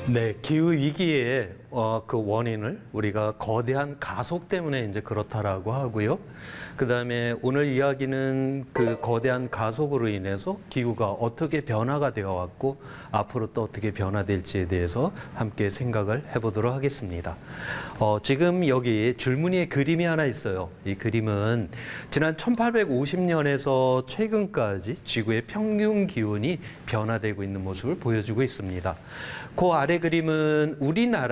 네, 기후 위기의 그 원인을 우리가 거대한 가속 때문에 이제 그렇다라고 하고요. 그다음에 오늘 이야기는 그 거대한 가속으로 인해서 기후가 어떻게 변화가 되어 왔고 앞으로 또 어떻게 변화될지에 대해서 함께 생각을 해보도록 하겠습니다. 지금 여기 줄무늬에 그림이 하나 있어요. 이 그림은 지난 1850년에서 최근까지 지구의 평균 기온이 변화되고 있는 모습을 보여주고 있습니다. 그 아래 그림은 우리나라